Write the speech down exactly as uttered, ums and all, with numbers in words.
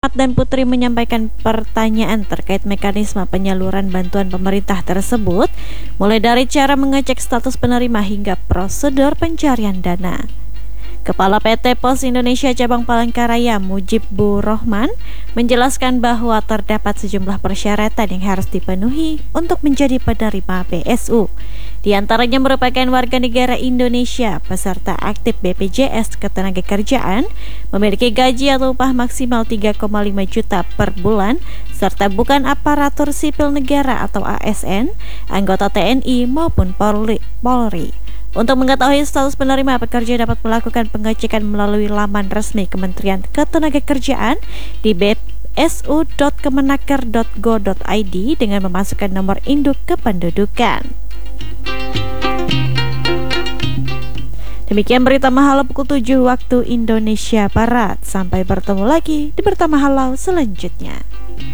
Ahmad dan Putri menyampaikan pertanyaan terkait mekanisme penyaluran bantuan pemerintah tersebut, mulai dari cara mengecek status penerima hingga prosedur pencarian dana. Kepala P T Pos Indonesia Cabang Palangkaraya Mujibur Rahman menjelaskan bahwa terdapat sejumlah persyaratan yang harus dipenuhi untuk menjadi penerima B S U. Di antaranya merupakan warga negara Indonesia, peserta aktif B P J S Ketenagakerjaan, memiliki gaji atau upah maksimal tiga koma lima juta per bulan, serta bukan aparatur sipil negara atau A S N, anggota T N I maupun Polri. Polri. Untuk mengetahui status penerima, pekerja dapat melakukan pengecekan melalui laman resmi Kementerian Ketenagakerjaan di b s u dot kemenaker dot go dot i d dengan memasukkan nomor induk kependudukan. Demikian berita Mahalau pukul tujuh waktu Indonesia Barat. Sampai bertemu lagi di berita Mahalau selanjutnya.